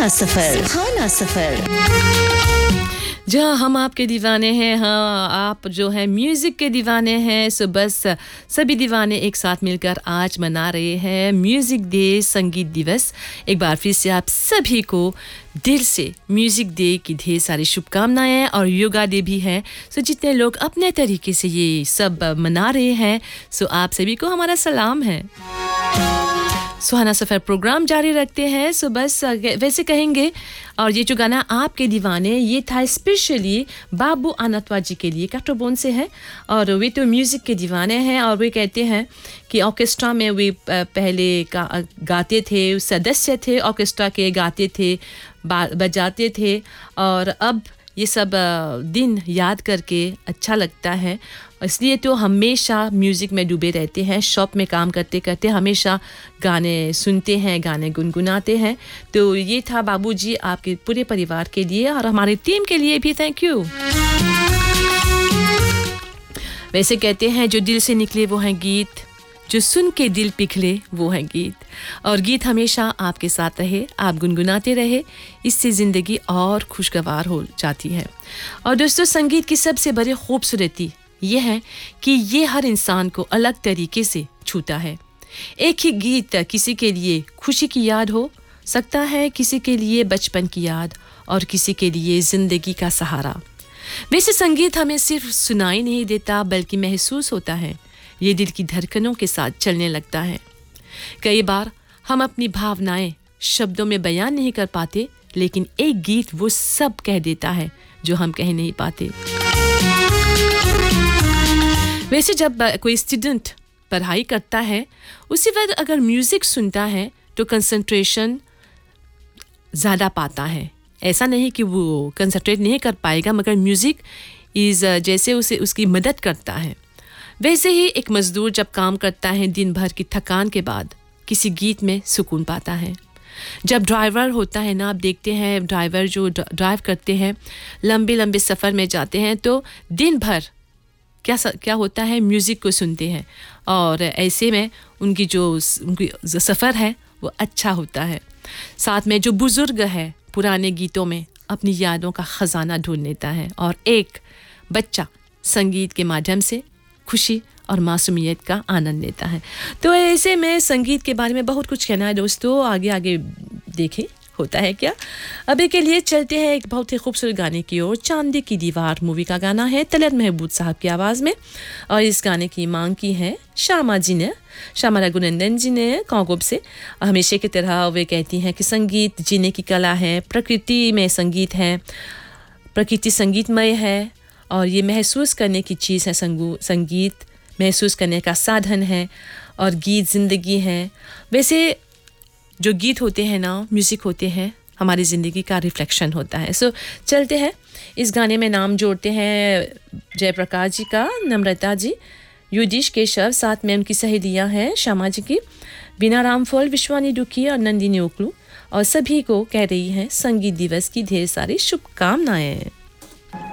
सुहाना सफर जहाँ हम आपके दीवाने हैं, हाँ आप जो है म्यूज़िक के दीवाने हैं। सो बस सभी दीवाने एक साथ मिलकर आज मना रहे हैं म्यूज़िक डे, संगीत दिवस। एक बार फिर से आप सभी को दिल से म्यूज़िक डे की ढेर सारी शुभकामनाएं और योगा डे भी है। सो जितने लोग अपने तरीके से ये सब मना रहे हैं, सो आप सभी को हमारा सलाम है। सुहाना सफ़र प्रोग्राम जारी रखते हैं। सो बस वैसे कहेंगे, और ये जो गाना आपके दीवाने, ये था स्पेशली बाबू अनतवा जी के लिए, काटोबोन से है। और वे तो म्यूज़िक के दीवाने हैं और वे कहते हैं कि ऑर्केस्ट्रा में वे पहले गाते थे, सदस्य थे ऑर्केस्ट्रा के, गाते थे, बजाते थे। और अब ये सब दिन याद करके अच्छा लगता है। इसलिए तो हमेशा म्यूज़िक में डूबे रहते हैं। शॉप में काम करते करते हमेशा गाने सुनते हैं, गाने गुनगुनाते हैं। तो ये था बाबूजी आपके पूरे परिवार के लिए और हमारी टीम के लिए भी थैंक यू। वैसे कहते हैं जो दिल से निकले वो हैं गीत, जो सुन के दिल पिघले वो है गीत। और गीत हमेशा आपके साथ रहे, आप गुनगुनाते रहे, इससे ज़िंदगी और खुशगवार हो जाती है। और दोस्तों, संगीत की सबसे बड़ी खूबसूरती ये है कि ये हर इंसान को अलग तरीके से छूता है। एक ही गीत किसी के लिए खुशी की याद हो सकता है, किसी के लिए बचपन की याद और किसी के लिए ज़िंदगी का सहारा। वैसे संगीत हमें सिर्फ सुनाई नहीं देता बल्कि महसूस होता है। ये दिल की धड़कनों के साथ चलने लगता है। कई बार हम अपनी भावनाएं शब्दों में बयान नहीं कर पाते, लेकिन एक गीत वो सब कह देता है जो हम कह नहीं पाते। वैसे जब कोई स्टूडेंट पढ़ाई करता है, उसी वक्त अगर म्यूज़िक सुनता है तो कंसंट्रेशन ज़्यादा पाता है। ऐसा नहीं कि वो कंसंट्रेट नहीं कर पाएगा, मगर म्यूज़िक जैसे उसे उसकी मदद करता है। वैसे ही एक मज़दूर जब काम करता है, दिन भर की थकान के बाद किसी गीत में सुकून पाता है। जब ड्राइवर होता है ना, आप देखते हैं ड्राइवर जो ड्राइव करते हैं, लंबे लंबे सफ़र में जाते हैं, तो दिन भर क्या होता है, म्यूज़िक को सुनते हैं। और ऐसे में उनकी सफ़र है वो अच्छा होता है। साथ में जो बुज़ुर्ग है, पुराने गीतों में अपनी यादों का ख़जाना ढूंढ लेता है। और एक बच्चा संगीत के माध्यम से खुशी और मासूमियत का आनंद लेता है। तो ऐसे में संगीत के बारे में बहुत कुछ कहना है दोस्तों, आगे आगे देखें होता है क्या। अभी के लिए चलते हैं एक बहुत ही खूबसूरत गाने की ओर। चांदी की दीवार मूवी का गाना है, तलत महबूब साहब की आवाज़ में। और इस गाने की मांग की है श्यामा रघुनंदन जी ने कांगोब से। हमेशा की तरह वे कहती हैं कि संगीत जीने की कला है, प्रकृति में संगीत है, प्रकृति संगीतमय है और ये महसूस करने की चीज़ है। संगीत महसूस करने का साधन है और गीत ज़िंदगी है। वैसे जो गीत होते हैं ना, म्यूज़िक होते हैं, हमारी ज़िंदगी का रिफ्लेक्शन होता है। सो चलते हैं, इस गाने में नाम जोड़ते हैं जयप्रकाश जी का, नम्रता जी, युधिश केशव, साथ में उनकी सहेलियाँ हैं श्यामा जी की, बीना रामफल, विश्वानी दुखी और नंदिनी ओकलू। और सभी को कह रही हैं संगीत दिवस की ढेर सारी शुभकामनाएं।